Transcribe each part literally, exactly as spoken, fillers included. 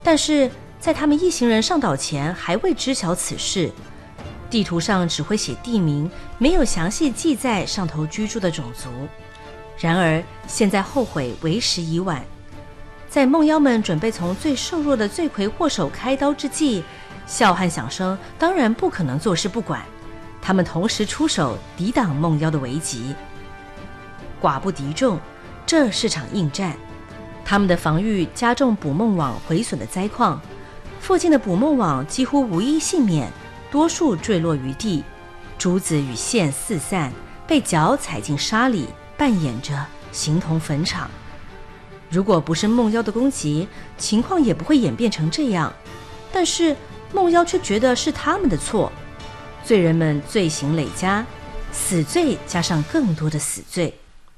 但是在他们一行人上岛前还未知晓此事，地图上只会写地名，没有详细记载上头居住的种族。然而现在后悔为时已晚，在梦妖们准备从最瘦弱的罪魁祸首开刀之际，笑和响声当然不可能坐视不管，他们同时出手抵挡梦妖的危急。寡不敌众，这是场硬战，他们的防御加重捕梦网毁损的灾况，附近的捕梦网几乎无一幸免，多数坠落于地，珠子与线四散，被脚踩进沙里，扮演着形同坟场。如果不是梦妖的攻击，情况也不会演变成这样，但是梦妖却觉得是他们的错。罪人们罪行累加，死罪加上更多的死罪。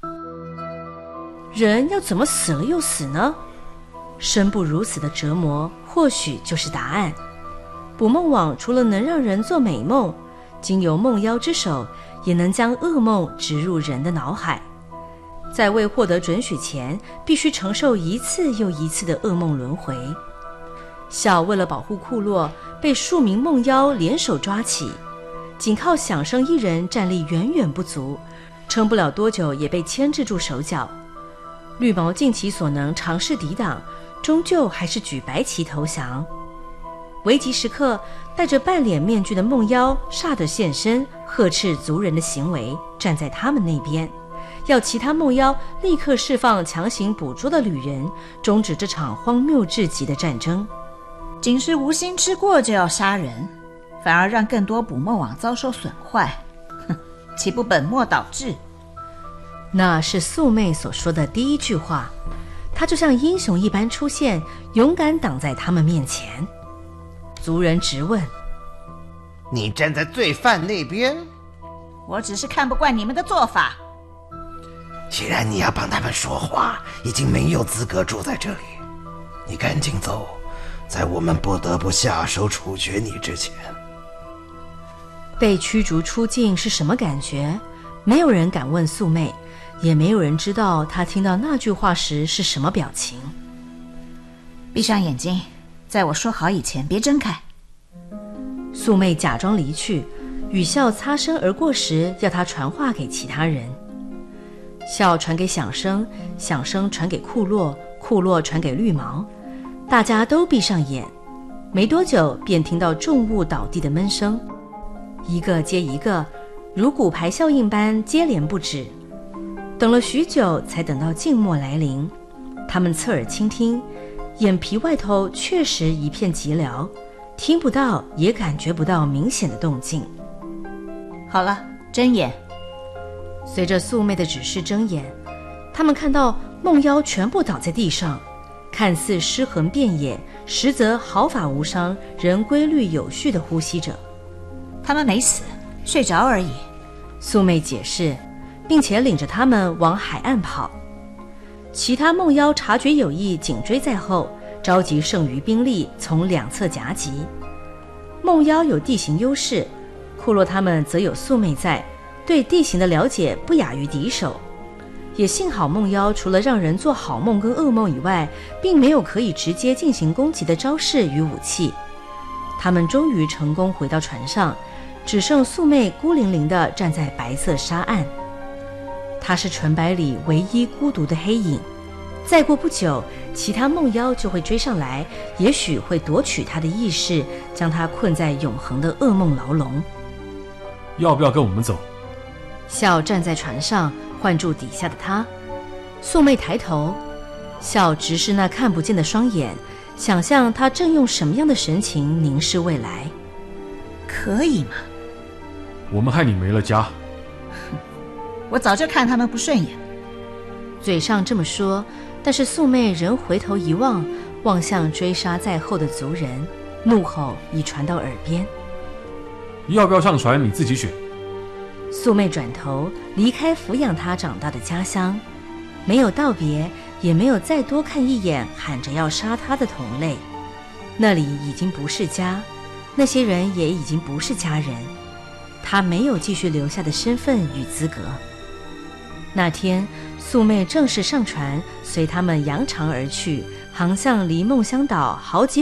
人要怎么死了又死呢？生不如死的折磨或许就是答案。捕梦网除了能让人做美梦，经由梦妖之手也能将噩梦植入人的脑海，在未获得准许前必须承受一次又一次的噩梦轮回。小为了保护库洛，被数名梦妖联手抓起，仅靠响声一人战力远远不足，撑不了多久也被牵制住手脚。绿毛尽其所能尝试抵挡，终究还是举白旗投降。危急时刻，戴着半脸面具的梦妖煞得现身，呵斥族人的行为，站在他们那边，要其他梦妖立刻释放强行捕捉的旅人，终止这场荒谬至极的战争。 仅是无心之过就要杀人，反而让更多捕梦网遭受损坏，哼，岂不本末倒置？ 那是素妹所说的第一句话，她就像英雄一般出现，勇敢挡在他们面前。族人直问： 你站在罪犯那边？ 我只是看不惯你们的做法。 既然你要帮他们说话，已经没有资格住在这里，你赶紧走，在我们不得不下手处决你之前。 被驱逐出境是什么感觉？没有人敢问素妹，也没有人知道她听到那句话时是什么表情。 闭上眼睛，在我说好以前别睁开。 素妹假装离去，与笑擦身而过时要她传话给其他人。笑传给响声，响声传给库洛，库洛传给绿毛，大家都闭上眼。没多久便听到重物倒地的闷声，一个接一个，如骨牌效应般接连不止。等了许久才等到静默来临，他们侧耳倾听，眼皮外头确实一片寂寥，听不到也感觉不到明显的动静。 好了，睁眼。 随着素妹的指示睁眼，他们看到梦妖全部倒在地上，看似尸横遍野，实则毫发无伤，仍规律有序地呼吸着。 他们没死，睡着而已。 素妹解释，并且领着他们往海岸跑。其他梦妖察觉有异，紧追在后，召集剩余兵力从两侧夹击。梦妖有地形优势，库洛他们则有素妹在，对地形的了解不亚于敌手。也幸好梦妖除了让人做好梦跟噩梦以外，并没有可以直接进行攻击的招式与武器。他们终于成功回到船上，只剩素妹孤零零地站在白色沙岸。她是纯白里唯一孤独的黑影，再过不久，其他梦妖就会追上来，也许会夺取她的意识，将她困在永恒的噩梦牢笼。 要不要跟我们走？ 笑站在船上，唤住底下的他。素妹抬头，笑直视那看不见的双眼，想象他正用什么样的神情凝视未来。 可以吗？ 我们害你没了家。 我早就看他们不顺眼。 嘴上这么说，但是素妹仍回头一望，望向追杀在后的族人，怒吼已传到耳边。 要不要上船你自己选。 素妹转头离开抚养她长大的家乡，没有道别，也没有再多看一眼喊着要杀她的同类。那里已经不是家，那些人也已经不是家人，她没有继续留下的身份与资格。那天素妹正式上船，随他们扬长而去， 航向离梦乡岛好几